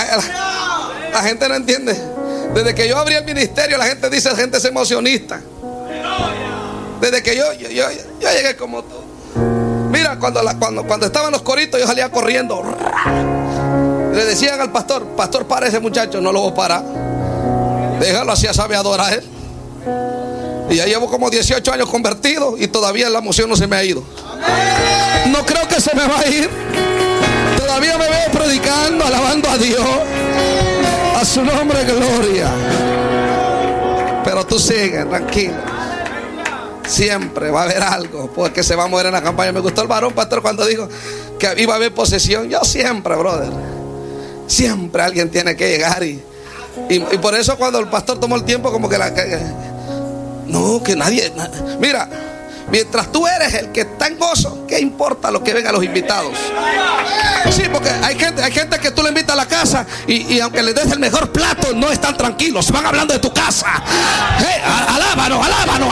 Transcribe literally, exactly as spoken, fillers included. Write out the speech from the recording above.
La, la, la gente no entiende. Desde que yo abrí el ministerio, la gente dice, la gente es emocionista. Desde que yo, yo, yo, yo llegué como tú. Mira, cuando, la, cuando, cuando estaban los coritos, yo salía corriendo. Le decían al pastor, pastor, para ese muchacho. No lo voy a parar. Déjalo, así ya sabe adorar a él. Y ya llevo como dieciocho años convertido y todavía la emoción no se me ha ido. No creo que se me va a ir. Todavía me veo predicando, alabando a Dios. A su nombre, gloria. Pero tú sigue, tranquilo. Siempre va a haber algo, porque se va a mover en la campaña. Me gustó el varón pastor cuando dijo que iba a haber posesión. Yo siempre, brother, siempre alguien tiene que llegar. Y, y, y por eso cuando el pastor tomó el tiempo, como que la que, no, que nadie, mira, mientras tú eres el que está en gozo, ¿qué importa lo que vengan los invitados? Sí, porque hay gente, hay gente que tú le invitas a la casa y, y aunque les des el mejor plato, no están tranquilos, van hablando de tu casa. Hey, alábanos, alábanos.